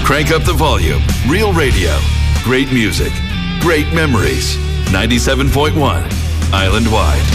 Crank up the volume. Real radio. Great music. Great memories. 97.1 Island Wide.